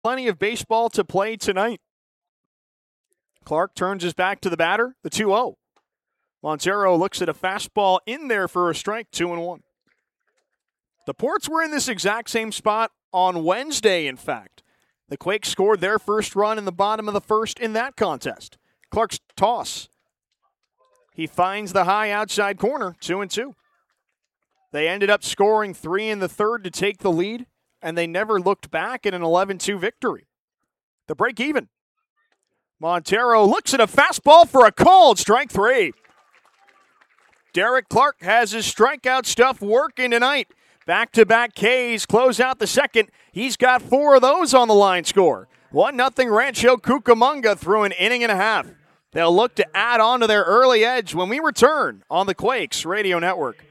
plenty of baseball to play tonight. Clark turns his back to the batter, the 2-0. Montero looks at a fastball in there for a strike, 2-1. The Ports were in this exact same spot on Wednesday, in fact. The Quakes scored their first run in the bottom of the first in that contest. Clark's toss. He finds the high outside corner, 2-2. They ended up scoring 3 in the third to take the lead, and they never looked back in an 11-2 victory. The break even. Montero looks at a fastball for a called strike 3. Derek Clark has his strikeout stuff working tonight. Back-to-back Ks close out the second. He's got 4 of those on the line score. 1-0 Rancho Cucamonga through an inning and a half. They'll look to add on to their early edge when we return on the Quakes Radio Network.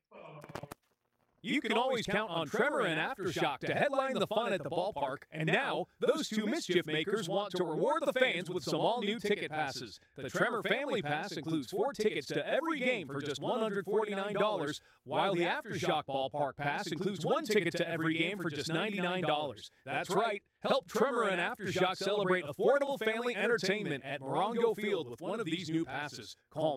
You can always count on Tremor and Aftershock to headline the fun at the ballpark, and now those two mischief makers want to reward the fans with some all-new ticket passes. The Tremor Family Pass includes 4 tickets to every game for just $149, while the Aftershock Ballpark Pass includes 1 ticket to every game for just $99. That's right. Help Tremor and Aftershock celebrate affordable family entertainment at Morongo Field with one of these new passes. Call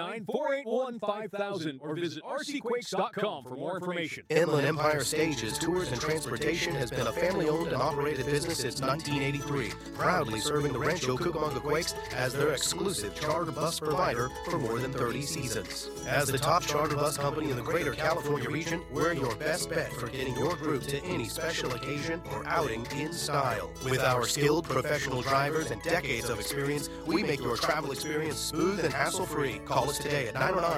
909-481-5000 or visit rcquakes.com for more information. Inland Empire Stages, Tours, and Transportation has been a family-owned and operated business since 1983, proudly serving the Rancho Cucamonga Quakes as their exclusive charter bus provider for more than 30 seasons. As the top charter bus company in the greater California region, we're your best bet for getting your group to any special occasion or outing in style. With our skilled professional drivers and decades of experience, we make your travel experience smooth and hassle-free. Call us today at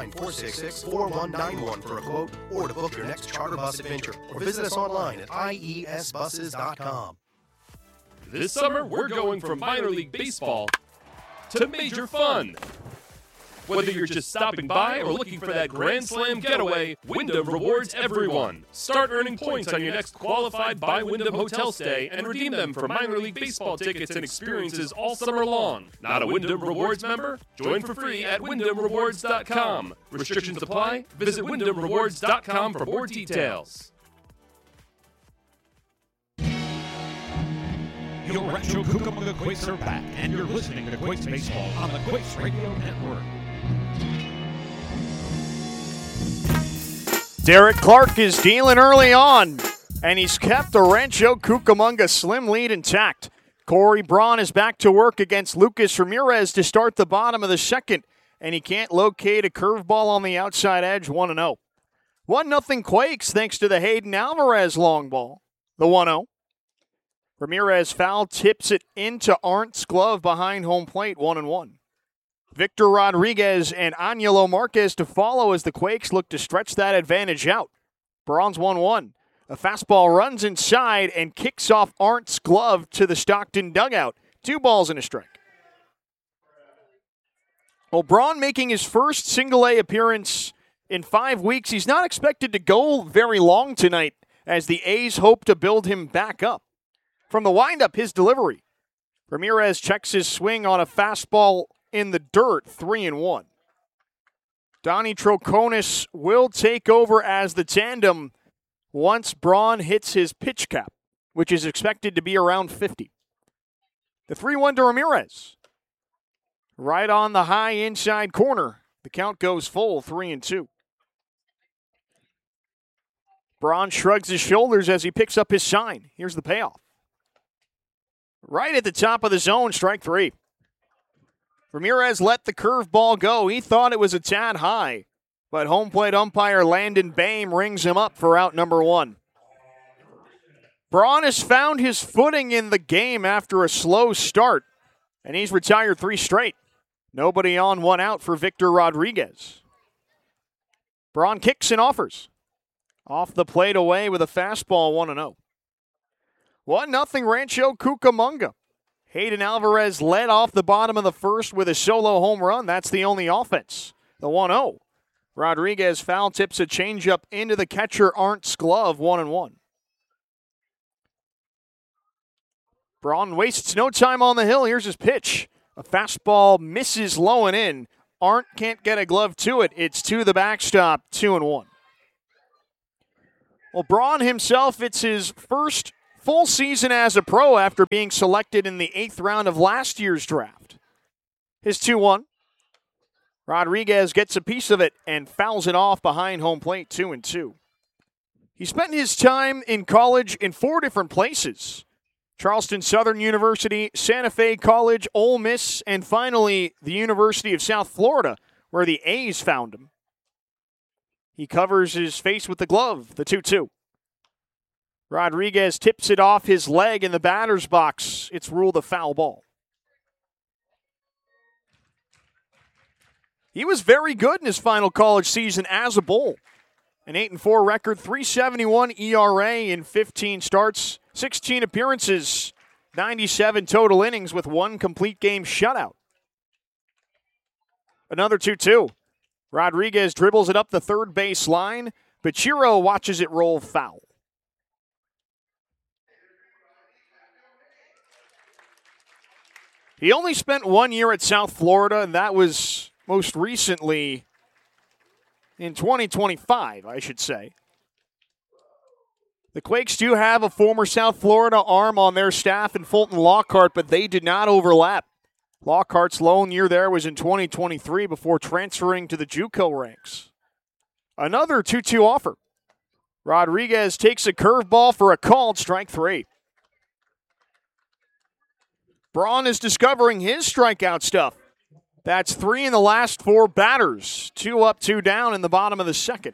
909-466-4191 for a quote or to book your next charter bus adventure, or visit us online at iesbuses.com. This summer, we're going from minor league baseball to major fun. Whether you're just stopping by or looking for that Grand Slam getaway, Wyndham rewards everyone. Start earning points on your next qualified by Wyndham hotel stay and redeem them for minor league baseball tickets and experiences all summer long. Not a Wyndham Rewards member? Join for free at WyndhamRewards.com. Restrictions apply. Visit WyndhamRewards.com for more details. Your Rancho Cucamonga Quakes are back, and you're listening to Quakes Baseball on the Quakes Radio Network. Derek Clark is dealing early on, and he's kept the Rancho Cucamonga slim lead intact. Corey Braun is back to work against Lucas Ramirez to start the bottom of the second, and he can't locate a curveball on the outside edge, 1-0. 1-0 Quakes thanks to the Hayden Alvarez long ball, the 1-0. Ramirez foul tips it into Arndt's glove behind home plate, 1-1. Victor Rodriguez and Angelo Marquez to follow as the Quakes look to stretch that advantage out. Braun's 1-1. A fastball runs inside and kicks off Arndt's glove to the Stockton dugout. 2 balls and a strike. Well, Braun making his first single-A appearance in 5 weeks. He's not expected to go very long tonight as the A's hope to build him back up. From the windup, his delivery. Ramirez checks his swing on a fastball in the dirt, 3-1. Donnie Troconis will take over as the tandem once Braun hits his pitch cap, which is expected to be around 50. The 3-1 to Ramirez. Right on the high inside corner. The count goes full, 3-2. Braun shrugs his shoulders as he picks up his sign. Here's the payoff. Right at the top of the zone, strike 3. Ramirez let the curveball go. He thought it was a tad high, but home plate umpire Landon Boehm rings him up for out number 1. Braun has found his footing in the game after a slow start, and he's retired 3 straight. Nobody on, 1 out for Victor Rodriguez. Braun kicks and offers. Off the plate away with a fastball, 1-0. 1-0 Rancho Cucamonga. Hayden Alvarez led off the bottom of the first with a solo home run. That's the only offense. The 1-0. Rodriguez foul tips a changeup into the catcher Arndt's glove, 1-1. Braun wastes no time on the hill. Here's his pitch. A fastball misses low and in. Arndt can't get a glove to it. It's to the backstop, 2-1. Well, Braun himself, it's his first full season as a pro after being selected in the 8th round of last year's draft. His 2-1. Rodriguez gets a piece of it and fouls it off behind home plate, 2-2. He spent his time in college in 4 different places. Charleston Southern University, Santa Fe College, Ole Miss, and finally the University of South Florida, where the A's found him. He covers his face with the glove, the 2-2. Rodriguez tips it off his leg in the batter's box. It's ruled a foul ball. He was very good in his final college season as a Bull. An 8-4 record, 3.71 ERA in 15 starts, 16 appearances, 97 total innings with 1 complete game shutout. Another 2-2. Rodriguez dribbles it up the third base line. Bachiro watches it roll foul. He only spent 1 year at South Florida, and that was most recently in 2025, I should say. The Quakes do have a former South Florida arm on their staff in Fulton Lockhart, but they did not overlap. Lockhart's lone year there was in 2023 before transferring to the JUCO ranks. Another 2-2 offer. Rodriguez takes a curveball for a called strike 3. Braun is discovering his strikeout stuff. That's 3 in the last 4 batters. 2 up, 2 down in the bottom of the second.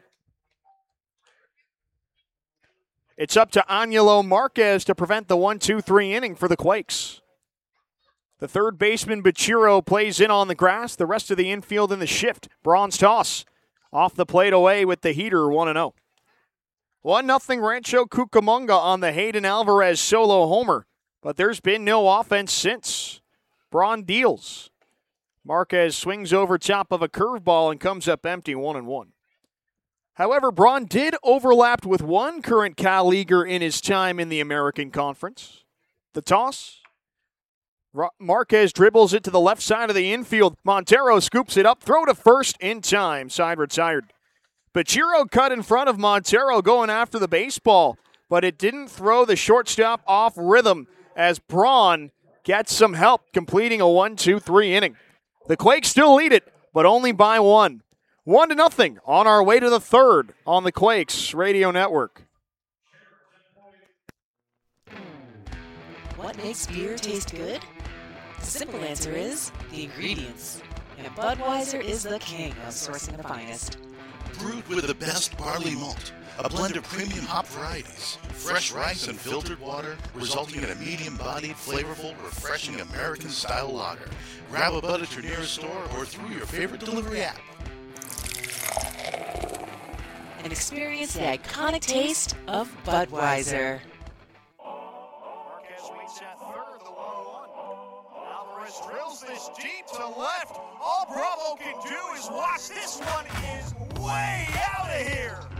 It's up to Angelo Marquez to prevent the 1-2-3 inning for the Quakes. The third baseman, Bachiro, plays in on the grass. The rest of the infield in the shift. Braun's toss. Off the plate away with the heater, 1-0. 1-0 Rancho Cucamonga on the Hayden Alvarez solo homer. But there's been no offense since. Braun deals. Marquez swings over top of a curveball and comes up empty, 1-1. However, Braun did overlap with one current Cal Leaguer in his time in the American Conference. The toss. Marquez dribbles it to the left side of the infield. Montero scoops it up. Throw to first in time. Side retired. Bachiro cut in front of Montero going after the baseball, but it didn't throw the shortstop off rhythm as Braun gets some help, completing a 1-2-3 inning. The Quakes still lead it, but only by 1. 1-0 on our way to the third on the Quakes Radio Network. What makes beer taste good? The simple answer is the ingredients. And Budweiser is the king of sourcing the finest. Brewed with the best barley malt, a blend of premium hop varieties, fresh rice and filtered water, resulting in a medium-bodied, flavorful, refreshing American-style lager. Grab a Bud at your nearest store or through your favorite delivery app. And experience the iconic taste of Budweiser. Marquez waits at third, the 1-1. Alvarez drills this deep to left. All Bravo can do is watch. This one is way out of here.